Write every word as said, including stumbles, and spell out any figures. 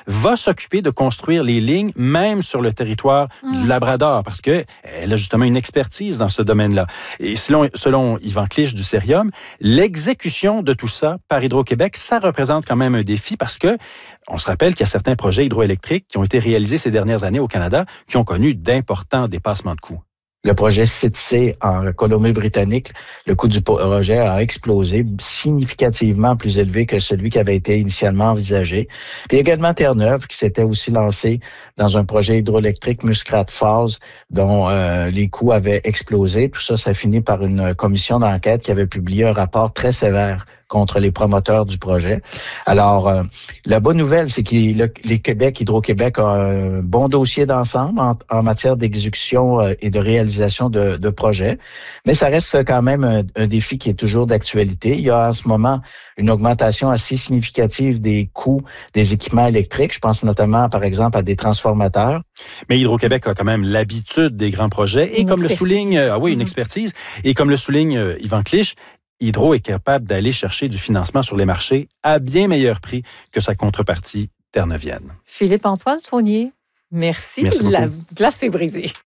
va s'occuper de construire les lignes, même sur le territoire mmh. du Labrador, parce qu'elle a justement une expertise dans ce domaine-là. Et selon, selon Yvan Clich du Cerium, l'exécution de tout ça par Hydro-Québec, ça représente quand même un défi parce que on se rappelle qu'il y a certains projets hydroélectriques qui ont été réalisés ces dernières années au Canada qui ont connu d'importants dépassements de coûts. Le projet Site C en Colombie-Britannique, le coût du projet a explosé, significativement plus élevé que celui qui avait été initialement envisagé. Puis également Terre-Neuve, qui s'était aussi lancé dans un projet hydroélectrique Muskrat Falls, dont euh, les coûts avaient explosé. Tout ça, ça finit par une commission d'enquête qui avait publié un rapport très sévère contre les promoteurs du projet. Alors, euh, la bonne nouvelle, c'est que le, les Québec, Hydro-Québec a un bon dossier d'ensemble en, en matière d'exécution euh, et de réalisation de, de projets, mais ça reste quand même un, un défi qui est toujours d'actualité. Il y a en ce moment une augmentation assez significative des coûts des équipements électriques. Je pense notamment, par exemple, à des transformateurs. Mais Hydro-Québec a quand même l'habitude des grands projets et une comme expertise. le souligne, ah oui, une expertise, et comme le souligne euh, Yvan Clich, Hydro est capable d'aller chercher du financement sur les marchés à bien meilleur prix que sa contrepartie terre-neuvienne. Philippe-Antoine Saunier, merci. Merci beaucoup. La glace est brisée.